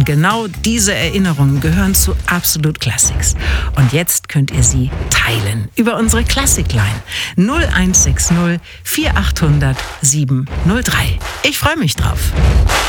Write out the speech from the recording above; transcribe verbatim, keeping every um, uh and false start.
Und genau diese Erinnerungen gehören zu Absolut Classics. Und jetzt könnt ihr sie teilen über unsere Classic-Line null eins sechs null vier acht null null sieben null drei. Ich freue mich drauf.